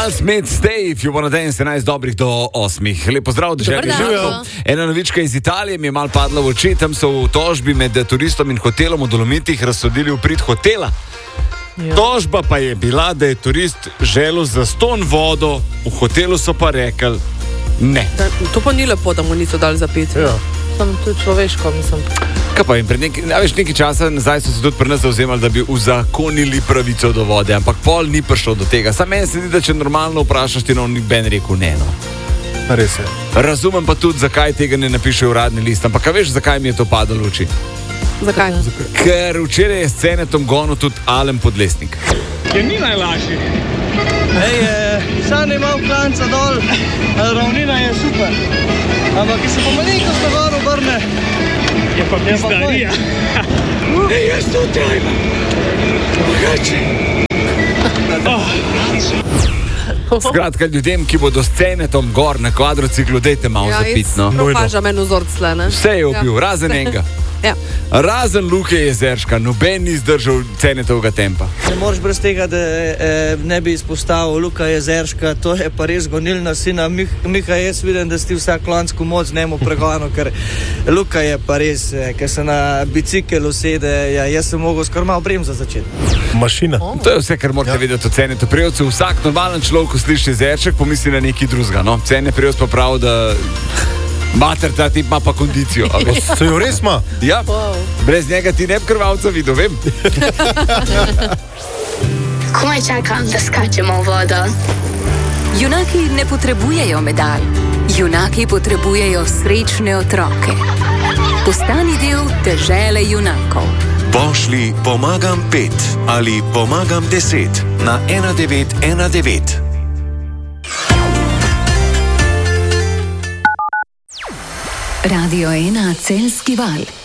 I'll Smith, stay if you wanna dance, 11 dobrih do 8. Lep pozdrav, da želim živeti. Ena novička iz Italije mi je mal padla v oči, tam so v tožbi med turistom in hotelom v Dolomitih razsodili v prid hotela. Ja. Tožba pa je bila, da je turist želel zastonj vodo, v hotelu so pa rekli ne. To pa ni lepo, da mu niso dali zapiti. Ja. Sam tudi človeško, mislim. Kaj pa, in pred nekaj časa nazaj so se tudi pri nas zauzemali, da bi uzakonili pravico do vode, ampak pol ni prišlo do tega. Sam meni se zdi, da če normalno vprašaš, ti ben rekel ne, no. Res je. Razumem pa tudi, zakaj tega ne napiše uradni list, ampak a veš, zakaj mi je to padalo v oči? Zakaj? Ker včeraj je s Cenetom gonil tudi Alen Podlesnik. Je ni najlažji. Sam je imel klanca dol, ravnina je super. Ampak, ki se pa malenkost na gor obrne, Je pa pistarija. Jaz to trajam. Drugače. Skratka, ljudem, ki bodo s Cenetom gor na kvadrociklu, dejte malo zapiti, no. Propaža meni vzorc tle, ne? Vse je ubil, razen enega. Ja. Razen Luke Jezerška, noben ni zdržal Cenetovega tempa. ne moreš brez tega, da ne bi izpostavil Luka Jezerška, to je pa res gonilna sina. Miha, jaz vidim, da si ti vsak lansko moč njemu pregonil, ker Luka je pa res, ker se na bicikl usede, ja, jaz sem mogel skoro malo bremza začeti. Mašina. To je vse, kar morate vedeti o Cenetu Prevcu. Vsak normalen človek, ko sliši Jezeršek, pomisli na nekaj drugega, no. Cene Prevc pa pravi, da mater, ta tip ima pa kondicijo. Se jo res ima? Ja, brez njega ti ne bi krvavca videl, vem. Komaj čakam, da skačemo v vodo. Junaki ne potrebujejo medalj. Junaki potrebujejo srečne otroke. Postani del dežele junakov. Pošlji pomagam 5 ali pomagam 10 na 1919. Radio 1 Celjski val.